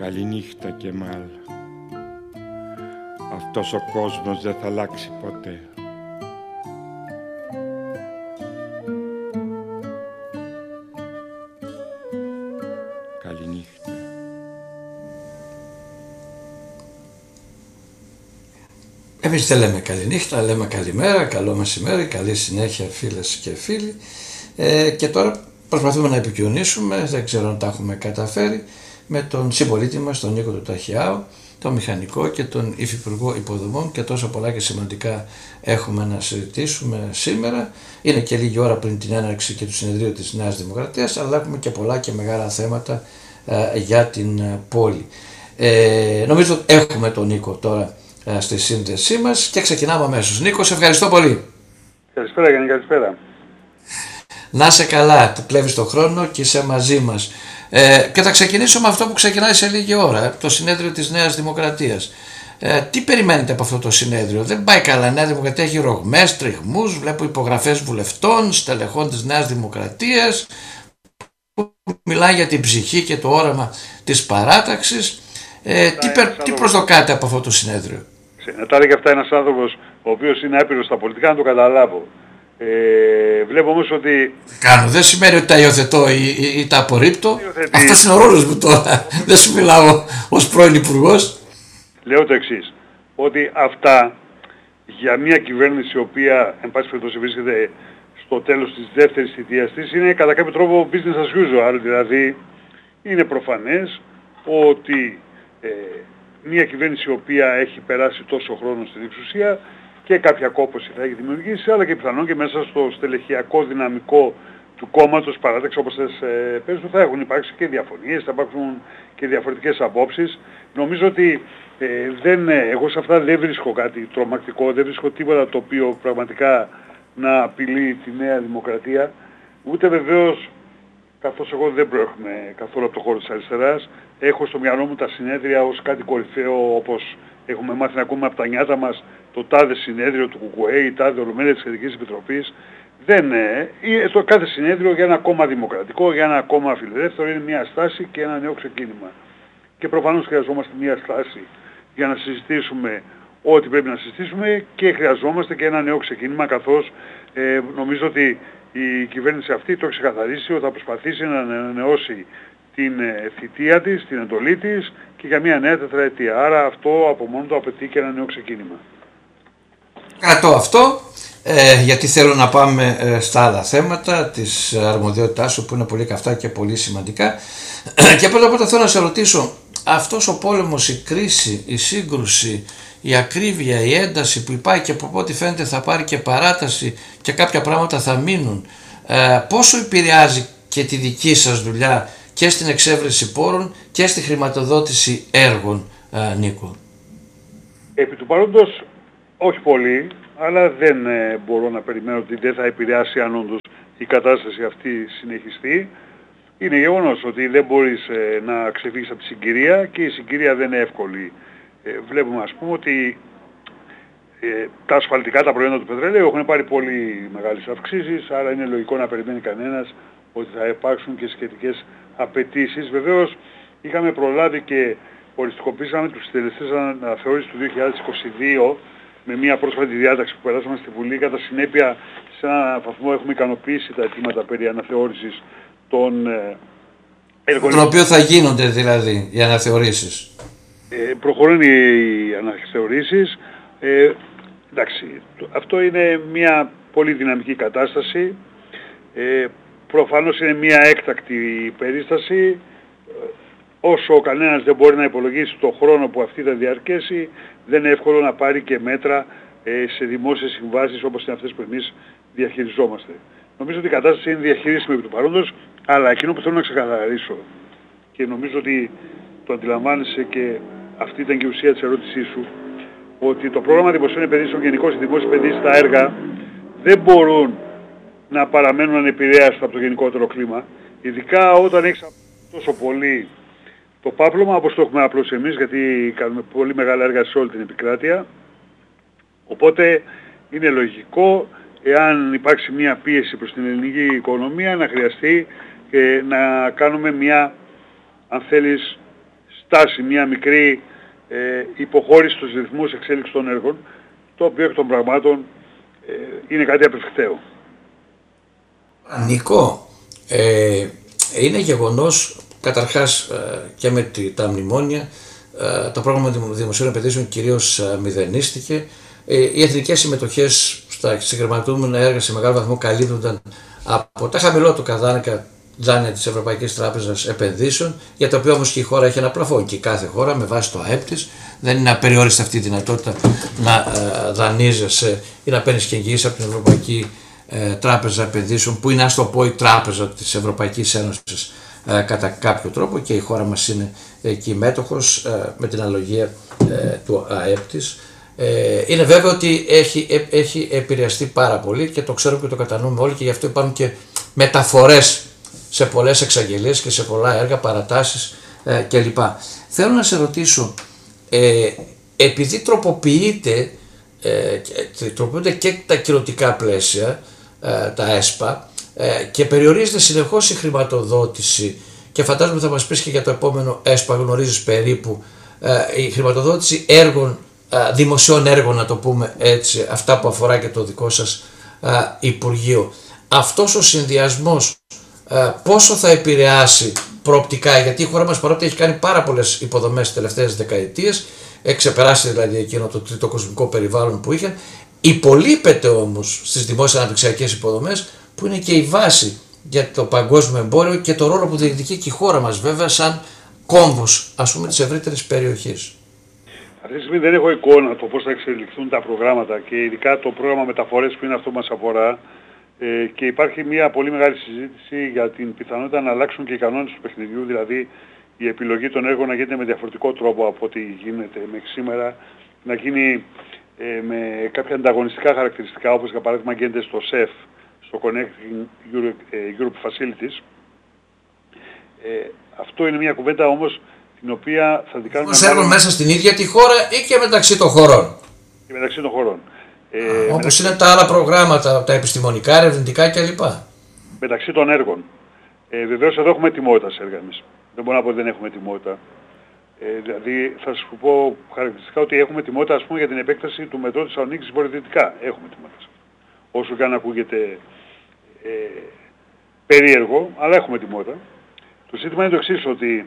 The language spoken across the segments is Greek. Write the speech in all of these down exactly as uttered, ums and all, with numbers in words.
Καληνύχτα Κεμάλ. Αυτός ο κόσμος δεν θα αλλάξει ποτέ. Καληνύχτα. Εμείς δεν λέμε καληνύχτα, λέμε καλημέρα, καλό μεσημέρι, καλή συνέχεια φίλες και φίλοι. Ε, και τώρα προσπαθούμε να επικοινωνήσουμε, δεν ξέρω αν τα έχουμε καταφέρει, με τον συμπολίτη μας, τον Νίκο του Ταχιάου, τον μηχανικό και τον υφυπουργό υποδομών, και τόσο πολλά και σημαντικά έχουμε να συζητήσουμε σήμερα. Είναι και λίγη ώρα πριν την έναρξη και του συνεδρίου της Νέας Δημοκρατίας, αλλά έχουμε και πολλά και μεγάλα θέματα ε, για την ε, πόλη. Ε, νομίζω ότι έχουμε τον Νίκο τώρα ε, στη σύνδεσή μας και ξεκινάμε αμέσως. Νίκο, σε ευχαριστώ πολύ. Καλησπέρα Γιάννη, καλησπέρα. Να είσαι καλά, του κλέβεις τον χρόνο και είσαι μαζί μας. Ε, και θα ξεκινήσω με αυτό που ξεκινάει σε λίγη ώρα, το συνέδριο της Νέας Δημοκρατίας. Ε, τι περιμένετε από αυτό το συνέδριο? Δεν πάει καλά. Η Νέα Δημοκρατία έχει ρογμές, τριγμούς, βλέπω υπογραφές βουλευτών, στελεχών της Νέας Δημοκρατίας που μιλάει για την ψυχή και το όραμα της παράταξης. Ε, τι, πε, τι προσδοκάτε από αυτό το συνέδριο? Να τα έλεγε αυτά ένας άνθρωπος ο οποίος είναι άπειρος στα πολιτικά, να το καταλάβω. Ε, βλέπω όμως ότι... Κάνω, δεν σημαίνει ότι τα υιοθετώ ή, ή, ή τα απορρίπτω. Υιοθετεί... Αυτός είναι ο ρόλος μου τώρα. Δεν σου μιλάω ως πρώην υπουργός. Λέω το εξής, ότι αυτά για μια κυβέρνηση η οποία εν πάση περιπτώσει βρίσκεται στο τέλος της δεύτερης θητείας της είναι κατά κάποιο τρόπο business as usual. Δηλαδή είναι προφανές ότι ε, μια κυβέρνηση η οποία έχει περάσει τόσο χρόνο στην εξουσία και κάποια κόπωση θα έχει δημιουργήσει, αλλά και πιθανόν και μέσα στο στελεχειακό δυναμικό του κόμματος παράταξη, όπως θες ε, πες, θα έχουν υπάρξει και διαφωνίες, θα υπάρξουν και διαφορετικές απόψεις. Νομίζω ότι ε, δεν, εγώ σε αυτά δεν βρίσκω κάτι τρομακτικό, δεν βρίσκω τίποτα το οποίο πραγματικά να απειλεί τη Νέα Δημοκρατία, ούτε βεβαίως, καθώς εγώ δεν προέρχομαι καθόλου από το χώρο της αριστεράς, έχω στο μυαλό μου τα συνέδρια ως κάτι κορυφαίο, όπως έχουμε μάθει να ακούμε από τα νιάτα μας, το τάδε συνέδριο του ΚΚΕ, η τάδε ολομέλεια της Σχετικής Επιτροπής. Δεν είναι. Το κάθε συνέδριο για ένα κόμμα δημοκρατικό, για ένα κόμμα φιλελεύθερο είναι μια στάση και ένα νέο ξεκίνημα. Και προφανώς χρειαζόμαστε μια στάση για να συζητήσουμε ό,τι πρέπει να συζητήσουμε και χρειαζόμαστε και ένα νέο ξεκίνημα, καθώς ε, νομίζω ότι η κυβέρνηση αυτή το έχει ξεκαθαρίσει ότι θα προσπαθήσει να ανανεώσει την ε, θητεία της, την εντολή της και για μια νέα τετραετία. Άρα αυτό από μόνο το απαιτεί και ένα νέο ξεκίνημα. Κρατώ αυτό, ε, γιατί θέλω να πάμε ε, στα άλλα θέματα της αρμοδιότητάς σου που είναι πολύ καυτά και πολύ σημαντικά. Και πρώτα απ' όλα θέλω να σε ρωτήσω, αυτός ο πόλεμος, η κρίση, η σύγκρουση, η ακρίβεια, η ένταση που υπάρχει και από ό,τι φαίνεται θα πάρει και παράταση και κάποια πράγματα θα μείνουν, ε, πόσο επηρεάζει και τη δική σας δουλειά και στην εξέβρεση πόρων και στη χρηματοδότηση έργων, ε, Νίκο? Επί του παρόντος όχι πολύ, αλλά δεν ε, μπορώ να περιμένω ότι δεν θα επηρεάσει αν όντως η κατάσταση αυτή συνεχιστεί. Είναι γεγονός ότι δεν μπορείς ε, να ξεφύγεις από τη συγκυρία και η συγκυρία δεν είναι εύκολη. Ε, βλέπουμε ας πούμε ότι ε, τα ασφαλτικά, τα προϊόντα του πετρελαίου έχουν πάρει πολύ μεγάλες αυξήσεις, άρα είναι λογικό να περιμένει κανένας ότι θα υπάρξουν και σχετικές απαιτήσεις. Βεβαίως είχαμε προλάβει και οριστικοποίησαμε τους συντελεστές αναθεώρησης του δύο χιλιάδες είκοσι δύο με μια πρόσφατη διάταξη που περάσαμε στη Βουλή. Κατά συνέπεια, σε έναν βαθμό έχουμε ικανοποιήσει τα αιτήματα περί αναθεώρησης των ε, έργων. Τον οποίο θα γίνονται δηλαδή οι αναθεωρήσεις. Ε, προχωρούν οι αναθεωρήσεις. Ε, εντάξει, αυτό είναι μια πολύ δυναμική κατάσταση. Ε, προφανώς είναι μια έκτακτη περίσταση. Όσο κανένας δεν μπορεί να υπολογίσει το χρόνο που αυτή θα διαρκέσει, δεν είναι εύκολο να πάρει και μέτρα ε, σε δημόσιες συμβάσεις όπως είναι αυτές που εμείς διαχειριζόμαστε. Νομίζω ότι η κατάσταση είναι διαχειρίσιμη επί του παρόντος, αλλά εκείνο που θέλω να ξεκαθαρίσω και νομίζω ότι το αντιλαμβάνεσαι και αυτή ήταν και η ουσία της ερώτησής σου, ότι το πρόγραμμα δημοσίων επενδύσεων, γενικώς οι δημόσιες επενδύσεις στα έργα, δεν μπορούν να παραμένουν ανεπηρέαστοι από το γενικότερο κλίμα, ειδικά όταν έχεις τόσο πολύ το πάπλωμα, όπως το έχουμε απλώς εμείς, γιατί κάνουμε πολύ μεγάλα έργα σε όλη την επικράτεια. Οπότε είναι λογικό, εάν υπάρξει μια πίεση προς την ελληνική οικονομία, να χρειαστεί ε, να κάνουμε μια, αν θέλεις, στάση, μια μικρή ε, υποχώρηση στους ρυθμούς εξέλιξης των έργων, το οποίο εκ των πραγμάτων ε, είναι κάτι απευκταίο. Νικό, ε, είναι γεγονός καταρχάς ε, και με τη, τα μνημόνια, ε, το πρόγραμμα δημοσίων επενδύσεων κυρίως ε, μηδενίστηκε. Ε, οι εθνικές συμμετοχές στα συγχρηματοδοτούμενα έργα σε μεγάλο βαθμό καλύπτονταν από τα χαμηλότερα δάνεια δάνεια της Ευρωπαϊκής Τράπεζας Επενδύσεων, για το οποίο όμως και η χώρα έχει ένα πλαφόν και κάθε χώρα με βάση το ΑΕΠ της. Δεν είναι απεριόριστη αυτή η δυνατότητα να ε, δανείζεσαι ή να παίρνεις και εγγυήσεις από την Ευρωπαϊκή ε, Τράπεζα Επενδύσεων, που είναι, ας το πω, η τράπεζα της Ευρωπαϊκής Ένωσης ε, κατά κάποιο τρόπο, και η χώρα μας είναι εκεί μέτοχος ε, με την αναλογία ε, του ΑΕΠ της. Ε, είναι βέβαιο ότι έχει, ε, έχει επηρεαστεί πάρα πολύ και το ξέρω και το κατανοούμε όλοι, και γι' αυτό υπάρχουν και μεταφορές σε πολλές εξαγγελίες και σε πολλά έργα, παρατάσεις ε, κλπ. Θέλω να σε ρωτήσω, ε, επειδή τροποποιείται, ε, τροποποιούνται και τα κυρωτικά πλαίσια, ε, τα ΕΣΠΑ, ε, και περιορίζεται συνεχώς η χρηματοδότηση, και φαντάζομαι θα μας πεις και για το επόμενο ΕΣΠΑ, γνωρίζεις περίπου, ε, η χρηματοδότηση έργων, ε, δημοσίων έργων, να το πούμε έτσι, αυτά που αφορά και το δικό σας ε, Υπουργείο. Αυτός ο συνδυασμός πόσο θα επηρεάσει προοπτικά, γιατί η χώρα μας, παρότι έχει κάνει πάρα πολλές υποδομές τις τελευταίες δεκαετίες, έχει ξεπεράσει δηλαδή εκείνο το τρίτο κοσμικό περιβάλλον που είχε, υπολείπεται όμως στις δημόσιες αναπτυξιακές υποδομές, που είναι και η βάση για το παγκόσμιο εμπόριο και το ρόλο που διεκδικεί και η χώρα μας, βέβαια, σαν κόμβος, ας πούμε, της ευρύτερης περιοχής. Αυτή τη στιγμή δεν έχω εικόνα το πώς θα εξελιχθούν τα προγράμματα, και ειδικά το πρόγραμμα μεταφορές που είναι αυτό που μας αφορά. Ε, και υπάρχει μια πολύ μεγάλη συζήτηση για την πιθανότητα να αλλάξουν και οι κανόνες του παιχνιδιού, δηλαδή η επιλογή των έργων να γίνεται με διαφορετικό τρόπο από ό,τι γίνεται μέχρι σήμερα, να γίνει ε, με κάποια ανταγωνιστικά χαρακτηριστικά, όπως για παράδειγμα γίνεται στο ΣΕΦ, στο Connecting Europe Facilities. Ε, αυτό είναι μια κουβέντα όμως την οποία θα την κάνουμε... Έργων μέσα στην ίδια τη χώρα ή και μεταξύ των χωρών? Και μεταξύ των χωρών. Ε, όπως μεταξύ... είναι τα άλλα προγράμματα, τα επιστημονικά, ερευνητικά κλπ. Μεταξύ των έργων. Ε, βεβαίως εδώ έχουμε ετοιμότητα σε έργα εμείς. Δεν μπορώ να πω ότι δεν έχουμε ετοιμότητα. Ε, δηλαδή θα σου πω χαρακτηριστικά ότι έχουμε ετοιμότητα, ας πούμε, για την επέκταση του μετρό της Θεσσαλονίκης βορειοδυτικά. Έχουμε ετοιμότητα. Όσο και αν ακούγεται ε, περίεργο, αλλά έχουμε ετοιμότητα. Το ζήτημα είναι το εξής, ότι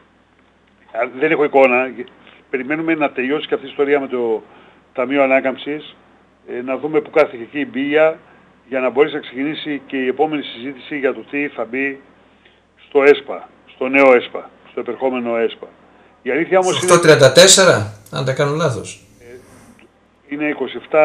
δεν έχω εικόνα. Περιμένουμε να τελειώσει και αυτή η ιστορία με το Ταμείο Ανάκαμψης, ε, να δούμε που κάθεται εκεί η μπίλια, για να μπορέσει να ξεκινήσει και η επόμενη συζήτηση για το τι θα μπει στο ΕΣΠΑ, στο νέο ΕΣΠΑ, στο επερχόμενο ΕΣΠΑ. Η αλήθεια όμως είναι... οκτώ τριάντα τέσσερα, αν δεν κάνω λάθος. Ε, είναι είκοσι επτά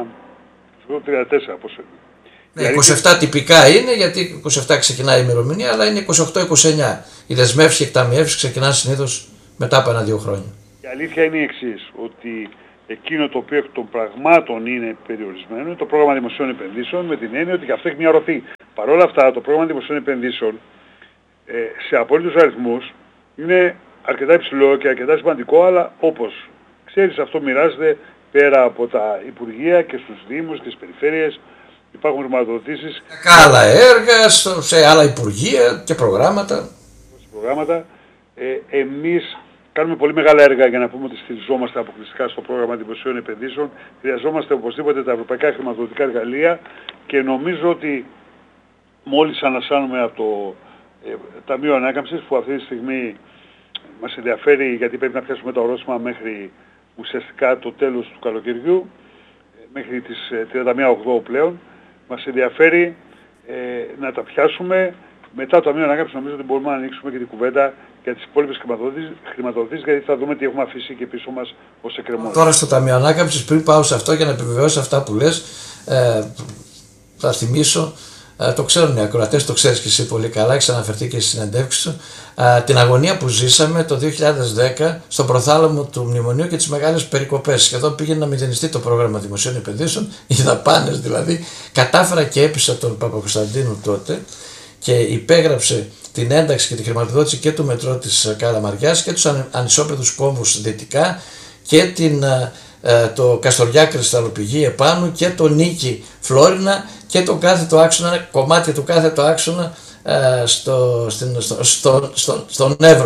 τριάντα τέσσερα, πώς είναι. Ναι, είκοσι επτά αλήθεια... τυπικά είναι, γιατί είκοσι επτά ξεκινάει η ημερομηνία, αλλά είναι είκοσι οκτώ είκοσι εννιά. Οι δεσμεύσεις και εκταμιεύσεις ξεκινάνε συνήθως μετά από ένα-δύο χρόνια. Η αλήθεια είναι η εξής, ότι εκείνο το οποίο εκ των πραγμάτων είναι περιορισμένο είναι το πρόγραμμα δημοσίων επενδύσεων, με την έννοια ότι αυτό έχει μια οροφή. Παρ' όλα αυτά, το πρόγραμμα δημοσίων επενδύσεων ε, σε απόλυτους αριθμούς είναι αρκετά υψηλό και αρκετά σημαντικό, αλλά όπως ξέρεις, αυτό μοιράζεται πέρα από τα Υπουργεία και στους Δήμους και στις περιφέρειες. Υπάρχουν χρηματοδοτήσεις. Και άλλα έργα, σε άλλα Υπουργεία και προγράμματα. προγράμματα. Ε, εμείς κάνουμε πολύ μεγάλα έργα για να πούμε ότι στηριζόμαστε αποκλειστικά στο πρόγραμμα δημοσίων επενδύσεων. Χρειαζόμαστε οπωσδήποτε τα ευρωπαϊκά χρηματοδοτικά εργαλεία, και νομίζω ότι μόλις ανασάνουμε από το ε, Ταμείο Ανάκαμψης, που αυτή τη στιγμή μας ενδιαφέρει γιατί πρέπει να πιάσουμε τα ορόσημα μέχρι ουσιαστικά το τέλος του καλοκαιριού, μέχρι τις τριάντα μία οκτώβρη πλέον, μας ενδιαφέρει ε, να τα πιάσουμε. Μετά το Ταμείο Ανάκαμψης νομίζω ότι μπορούμε να ανοίξουμε και την κουβέντα για τις υπόλοιπες χρηματοδοτήσεις, γιατί θα δούμε τι έχουμε αφήσει και πίσω μας ως εκκρεμότητα. Τώρα στο Ταμείο Ανάκαμψης, πριν πάω σε αυτό για να επιβεβαιώσω αυτά που λες, ε, θα θυμίσω, ε, το ξέρουν οι ακροατές, το ξέρεις και εσύ πολύ καλά, έχεις αναφερθεί και στις συνεντεύξεις σου, ε, την αγωνία που ζήσαμε το δύο χιλιάδες δέκα στον προθάλαμο του μνημονίου και τις μεγάλες περικοπές. Σχεδόν πήγαινε να μηδενιστεί το πρόγραμμα δημοσίων επενδύσεων, οι δαπάνες δηλαδή. Κατάφερα και έπεισα τον Παπακοσταντίνου τότε και υπέγραψε την ένταξη και τη χρηματοδότηση και του μετρό της Καλαμαριάς και τους ανισόπεδους κόμβους δυτικά και την, ε, το Καστοριά Κρυσταλλοπηγή επάνω και το Νίκη Φλόρινα και το κάθετο άξονα, κομμάτια του κάθετο άξονα ε, στο, στην, στο, στο, στο, στον Εύρο. Και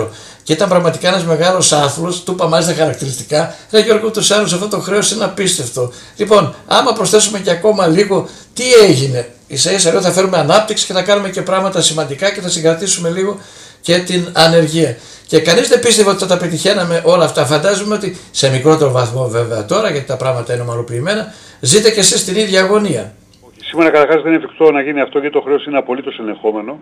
Και ήταν πραγματικά ένας μεγάλος άθλος, του είπα μάλιστα χαρακτηριστικά. Ρε Γιώργο, ούτως ή άλλως αυτό το χρέος είναι απίστευτο. Λοιπόν, άμα προσθέσουμε και ακόμα λίγο, τι έγινε. Ίσα ίσα λέω θα φέρουμε ανάπτυξη και θα κάνουμε και πράγματα σημαντικά και θα συγκρατήσουμε λίγο και την ανεργία. Και κανείς δεν πίστευε ότι θα τα πετυχαίναμε όλα αυτά. Φαντάζομαι ότι σε μικρότερο βαθμό βέβαια τώρα, γιατί τα πράγματα είναι ομαλοποιημένα, ζείτε και εσείς την ίδια αγωνία. Σήμερα καταρχάς δεν είναι εφικτό να γίνει αυτό γιατί το χρέος είναι απολύτως ελεγχόμενο.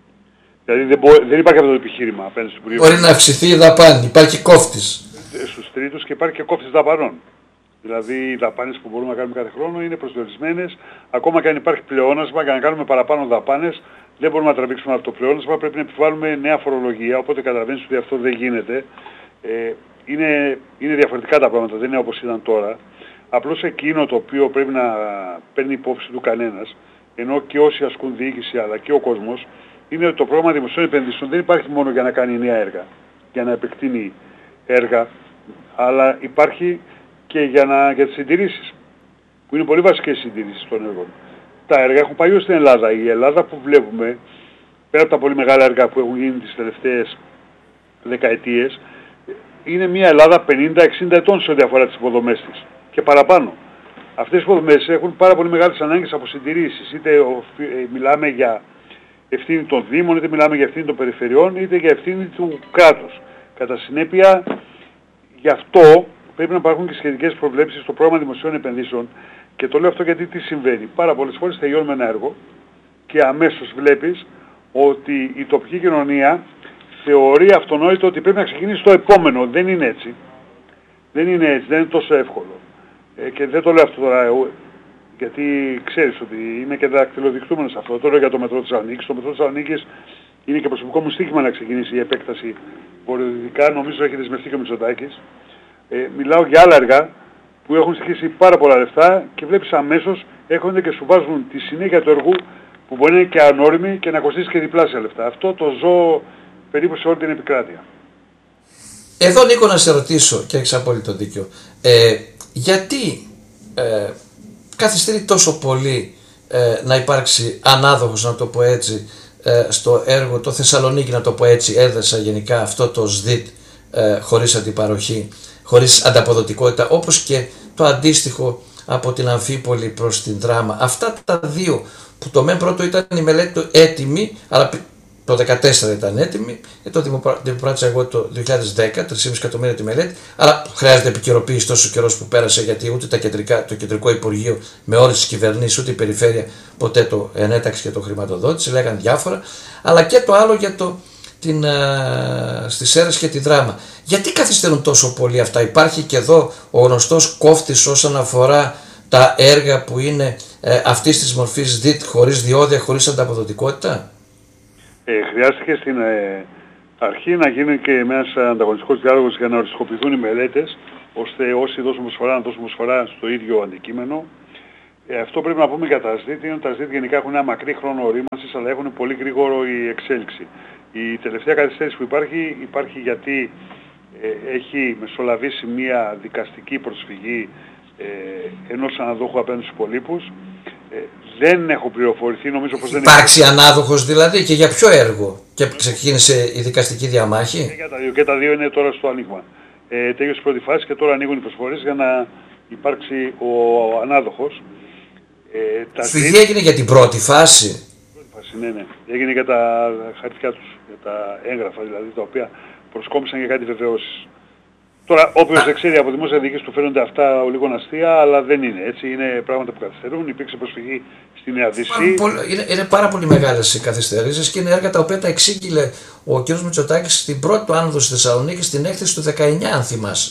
Δηλαδή δεν, μπο... δεν υπάρχει αυτό το επιχείρημα απέναντι στο Υπουργείο. Μπορεί να αυξηθεί η δαπάνη, υπάρχει κόφτης. Στους τρίτους και υπάρχει και κόφτης δαπανών. Δηλαδή οι δαπάνες που μπορούμε να κάνουμε κάθε χρόνο είναι προσδιορισμένες. Ακόμα και αν υπάρχει πλεόνασμα, για να κάνουμε παραπάνω δαπάνες, δεν μπορούμε να τραβήξουμε από το πλεόνασμα, πρέπει να επιβάλλουμε νέα φορολογία. Οπότε καταλαβαίνεις ότι αυτό δεν γίνεται. Ε, είναι, είναι διαφορετικά τα πράγματα, δεν είναι όπως ήταν τώρα. Απλώς εκείνο το οποίο πρέπει να παίρνει υπόψη του κανένας, ενώ και όσοι ασκούν διοίκηση αλλά και ο κόσμος, είναι ότι το πρόγραμμα δημοσίων επενδύσεων δεν υπάρχει μόνο για να κάνει νέα έργα, για να επεκτείνει έργα, αλλά υπάρχει και για, να, για τις συντηρήσεις, που είναι πολύ βασικές συντηρήσεις των έργων. Τα έργα έχουν παλιώσει στην Ελλάδα. Η Ελλάδα που βλέπουμε, πέρα από τα πολύ μεγάλα έργα που έχουν γίνει τις τελευταίες δεκαετίες, είναι μια Ελλάδα πενήντα εξήντα ετών σε ό,τι αφορά τις υποδομές της και παραπάνω. Αυτές οι υποδομές έχουν πάρα πολύ μεγάλες ανάγκες από συντηρήσεις. Είτε μιλάμε για ευθύνη των Δήμων, είτε μιλάμε για ευθύνη των περιφερειών, είτε για ευθύνη του κράτους. Κατά συνέπεια, γι' αυτό πρέπει να υπάρχουν και σχετικές προβλέψεις στο πρόγραμμα δημοσίων επενδύσεων. Και το λέω αυτό γιατί τι συμβαίνει. Πάρα πολλές φορές τελειώνουμε ένα έργο και αμέσως βλέπεις ότι η τοπική κοινωνία θεωρεί αυτονόητο ότι πρέπει να ξεκινήσει το επόμενο. Δεν είναι έτσι. Δεν είναι έτσι, δεν είναι τόσο εύκολο. Ε, και δεν το λέω αυτό τώρα εγώ, γιατί ξέρεις ότι είμαι και δακτυλοδεικτούμενος σε αυτό. Το λέω για το μετρό της Θεσσαλονίκης. Το μετρό της Θεσσαλονίκης είναι και προσωπικό μου στοίχημα να ξεκινήσει η επέκταση βορειοδυτικά. Νομίζω έχει δεσμευτεί και ο Μητσοτάκης. Ε, μιλάω για άλλα έργα που έχουν στοιχήσει πάρα πολλά λεφτά και βλέπεις αμέσως έρχονται και σου βάζουν τη συνέχεια του έργου που μπορεί να είναι και ανώριμη και να κοστίσει και διπλάσια λεφτά. Αυτό το ζω περίπου σε όλη την επικράτεια. Εδώ Νίκο να σε ρωτήσω και έχεις απόλυτο δίκιο. Ε, γιατί ε, καθυστερεί τόσο πολύ ε, να υπάρξει ανάδοχος, να το πω έτσι, ε, στο έργο το Θεσσαλονίκη, να το πω έτσι, έδεσα γενικά αυτό το ΣΔΙΤ ε, χωρίς αντιπαροχή, χωρίς ανταποδοτικότητα, όπως και το αντίστοιχο από την Αμφίπολη προς την Δράμα. Αυτά τα δύο που το μεν πρώτο ήταν η μελέτη έτοιμη, αλλά το δύο χιλιάδες δεκατέσσερα ήταν έτοιμη, το δημοπράτησα εγώ το δύο χιλιάδες δέκα, τρία κόμμα πέντε εκατομμύρια τη μελέτη, αλλά χρειάζεται επικαιροποίηση τόσο καιρός που πέρασε, γιατί ούτε τα κεντρικά, το κεντρικό Υπουργείο με όλες τις κυβερνήσεις, ούτε η περιφέρεια ποτέ το ενέταξε και το χρηματοδότησε, λέγανε διάφορα, αλλά και το άλλο για το την, α, στις Σέρρες και τη Δράμα. Γιατί καθυστερούν τόσο πολύ αυτά? Υπάρχει και εδώ ο γνωστός κόφτης όσον αφορά τα έργα που είναι ε, αυτής της μορφής ΔΙΤ, χωρίς διόδια, χωρίς ανταποδοτικότητα. Ε, χρειάστηκε στην ε, αρχή να γίνει και ένας ανταγωνιστικός διάλογος για να οριστικοποιηθούν οι μελέτες, ώστε όσοι δώσουν προσφορά να δώσουν προσφορά στο ίδιο αντικείμενο. Ε, αυτό πρέπει να πούμε για τα ΣΔΙΤ, είναι ότι τα ΣΔΙΤ γενικά έχουν ένα μακρύ χρόνο ορίμανσης, αλλά έχουν πολύ γρήγορο η εξέλιξη. Η τελευταία καθυστέρηση που υπάρχει, υπάρχει γιατί ε, έχει μεσολαβήσει μια δικαστική προσφυγή ε, ενός αναδόχου απέναντι στους υπολείπους. Ε, δεν έχω πληροφορηθεί, νομίζω πως δεν έχει. Υπάρξει ανάδοχος δηλαδή και για ποιο έργο? Και ξεκίνησε η δικαστική διαμάχη. Και, για τα δύο, και τα δύο είναι τώρα στο άνοιγμα. Ε, τέλειωσε η πρώτη φάση και τώρα ανοίγουν οι προσφορές για να υπάρξει ο ανάδοχος. Ε, τα Φυγή έγινε για την πρώτη φάση. Πρώτη φάση, ναι, ναι. Έγινε για τα χαρτιά τους, για τα έγγραφα δηλαδή, τα οποία προσκόμισαν για κάτι βεβαιώσεις. Τώρα, όποιος δεν ξέρει από δημόσια διοίκηση του φαίνονται αυτά λίγο αστεία, αλλά δεν είναι έτσι. Είναι πράγματα που καθυστερούν. Υπήρξε προσφυγή στη Νέα Δύση. Είναι, είναι πάρα πολύ μεγάλες οι καθυστερήσεις και είναι έργα τα οποία τα εξήγηλε ο κ. Μητσοτάκης στην πρώτη του άνοδο στη Θεσσαλονίκη στην έκθεση του δεκαεννιά, αν θυμάσαι.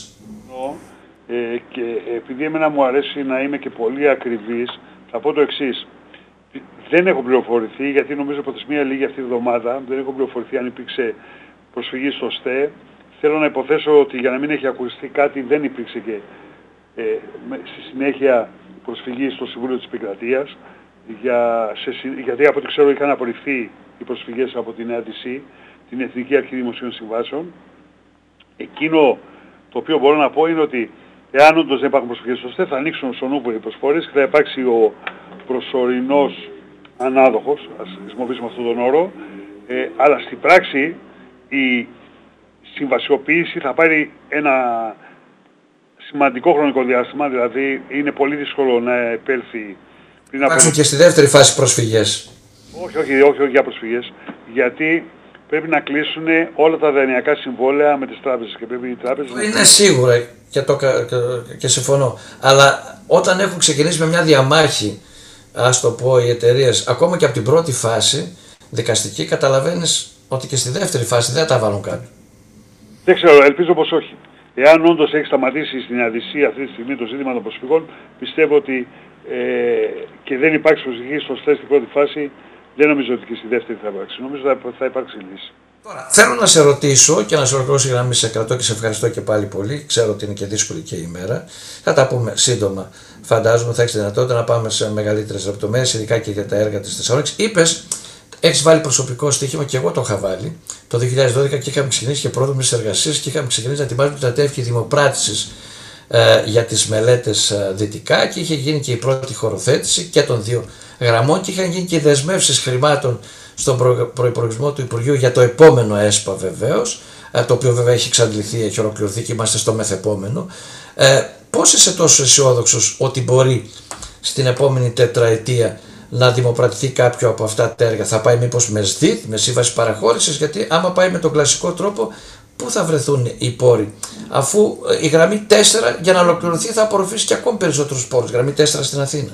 Ε, και επειδή εμένα μου αρέσει να είμαι και πολύ ακριβής, θα πω το εξής. Δεν έχω πληροφορηθεί, γιατί νομίζω πως μία λίγη αυτή τη εβδομάδα, δεν έχω πληροφορηθεί αν υπήρξε προσφυγή στο ΣΤΕ. Θέλω να υποθέσω ότι για να μην έχει ακουστεί κάτι δεν υπήρξε και ε, στη συνέχεια προσφυγή στο Συμβούλιο της Επικρατείας, για, σε, γιατί από ό,τι ξέρω είχαν απορριφθεί οι προσφυγές από την Ε Α Ντι Σι, την Εθνική Αρχή Δημοσίων Συμβάσεων. Εκείνο το οποίο μπορώ να πω είναι ότι εάν όντως δεν υπάρχουν προσφυγές στο ΣΤΕ, θα ανοίξουν στον Ούπο οι προσφορές και θα υπάρξει ο προσωρινός ανάδοχος, ας χρησιμοποιήσουμε αυτόν τον όρο, ε, αλλά στην πράξη η συμβασιοποίηση θα πάρει ένα σημαντικό χρονικό διάστημα, δηλαδή είναι πολύ δύσκολο να επέλθει πριν από... Υπάρχουν και στη δεύτερη φάση προσφυγές. Όχι, όχι, όχι, όχι για προσφυγές, γιατί πρέπει να κλείσουν όλα τα δανειακά συμβόλαια με τις τράπεζες και πρέπει οι τράπεζες... Είναι σίγουρα και, το, και συμφωνώ, αλλά όταν έχουν ξεκινήσει με μια διαμάχη, ας το πω, οι εταιρείες, ακόμα και από την πρώτη φάση δικαστική, καταλαβαίνεις ότι και στη δεύτερη φάση δεν τα βάλουν κάτω. Δεν ξέρω, ελπίζω πως όχι. Εάν όντως έχει σταματήσει στην Αδυσσία αυτή τη στιγμή το ζήτημα των προσφυγών, πιστεύω ότι ε, και δεν υπάρχει προσφυγή στο στρες στην πρώτη φάση, δεν νομίζω ότι και στη δεύτερη θα υπάρξει. Νομίζω ότι θα υπάρξει λύση. Τώρα, θέλω να σε ρωτήσω και να σε ολοκληρώσω για να μην σε κρατώ και σε ευχαριστώ και πάλι πολύ. Ξέρω ότι είναι και δύσκολη και η ημέρα. Θα τα πούμε σύντομα. Φαντάζομαι θα έχει τη δυνατότητα να πάμε σε μεγαλύτερες λεπτομέρειες, ειδικά και για τα έργα της Θεσσαλονίκης. Είπες, έχεις βάλει προσωπικό στοίχημα και εγώ το είχα βάλει το δύο χιλιάδες δώδεκα και είχαμε ξεκινήσει και πρόδρομες εργασίες και είχαμε ξεκινήσει να ετοιμάζουμε την στρατεύκη δημοπράτησης ε, για τις μελέτες ε, δυτικά και είχε γίνει και η πρώτη χωροθέτηση και των δύο γραμμών και είχαν γίνει και οι δεσμεύσεις χρημάτων στον προ, προϋπολογισμό του Υπουργείου για το επόμενο ΕΣΠΑ βεβαίως, ε, το οποίο βέβαια έχει εξαντληθεί, έχει ολοκληρωθεί και είμαστε στο μεθεπόμενο. Ε, πώς είσαι τόσο αισιόδοξος ότι μπορεί στην επόμενη τετραετία να δημοπρατηθεί κάποιο από αυτά τα έργα? Θα πάει μήπως με ΣΔΙΤ, με σύμβαση παραχώρησης? Γιατί άμα πάει με τον κλασικό τρόπο, πού θα βρεθούν οι πόροι? Αφού η γραμμή τέσσερα για να ολοκληρωθεί θα απορροφήσει και ακόμη περισσότερους πόρους. Γραμμή τέσσερα στην Αθήνα.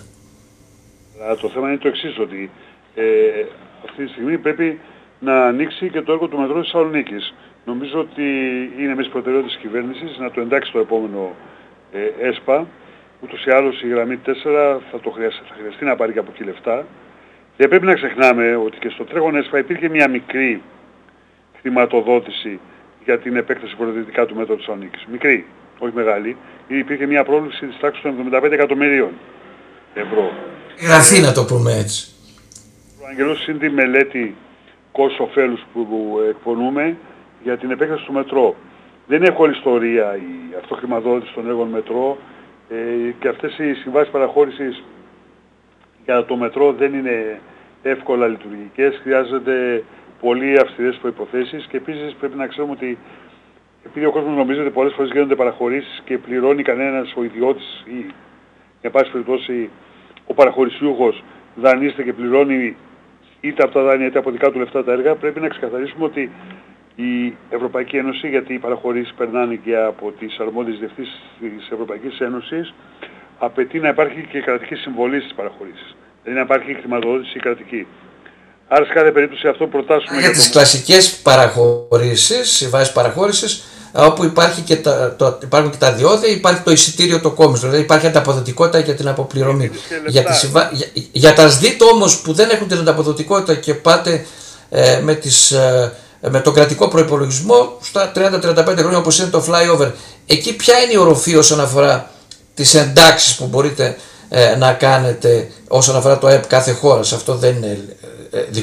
Το θέμα είναι το εξής, ότι ε, αυτή τη στιγμή πρέπει να ανοίξει και το έργο του μετρό της Θεσσαλονίκης. Νομίζω ότι είναι μέσα προτεραιότητες της κυβέρνησης να το εντάξει στο επόμενο ε, ΕΣΠΑ. Ούτως ή άλλως η γραμμή τέσσερα θα, το χρειαστεί, θα χρειαστεί να πάρει και από εκεί λεφτά. Και πρέπει να ξεχνάμε ότι και στο τρέχον ΕΣΠΑ υπήρχε μια μικρή χρηματοδότηση για την επέκταση προοδευτικά του μέτρου της Θεσσαλονίκης. Μικρή, όχι μεγάλη. Υπήρχε μια πρόβλεψη της τάξης των εβδομήντα πέντε εκατομμυρίων ευρώ. Γραφή να το πούμε έτσι. Ο Αγγελός είναι τη μελέτη κόστος-οφέλους που εκπονούμε για την επέκταση του μετρό. Δεν έχω όλη ιστορία η αυτοχρηματοδότηση των έργων μετρό. Ε, και αυτές οι συμβάσεις παραχώρησης για το μετρό δεν είναι εύκολα λειτουργικές, χρειάζονται πολύ αυστηρές προϋποθέσεις και επίσης πρέπει να ξέρουμε ότι επειδή ο κόσμος νομίζει ότι πολλές φορές γίνονται παραχωρήσεις και πληρώνει κανένας ο ιδιώτης ή εν πάση περιπτώσει ο παραχωρησιούχος δανείζεται και πληρώνει είτε από τα δάνεια είτε από δικά του λεφτά τα έργα, πρέπει να ξεκαθαρίσουμε ότι η Ευρωπαϊκή Ένωση, γιατί οι παραχωρήσεις περνάνε και από τις αρμόδιες διευθύνσεις της Ευρωπαϊκής Ένωσης, απαιτεί να υπάρχει και κρατική συμβολή στις παραχωρήσεις. Δηλαδή να υπάρχει χρηματοδότηση κρατική. Άρα σε κάθε περίπτωση αυτό προτάσουμε... Για, για τις το... κλασικές παραχωρήσεις, συμβάσεις παραχώρησης, όπου υπάρχει και τα, το, υπάρχουν και τα διόδια, υπάρχει το εισιτήριο το κόμιστο, δηλαδή υπάρχει ανταποδοτικότητα για την αποπληρωμή. Για, τη συμβα... για, για τα ΣΔΙΤ όμως που δεν έχουν την ανταποδοτικότητα και πάτε ε, με τις... Ε, με τον κρατικό προϋπολογισμό στα τριάντα με τριάντα πέντε χρόνια όπως είναι το flyover. Εκεί ποια είναι η οροφή όσον αφορά τις εντάξεις που μπορείτε ε, να κάνετε όσον αφορά το ΕΠ κάθε χώρας? Αυτό δεν είναι ε, δικό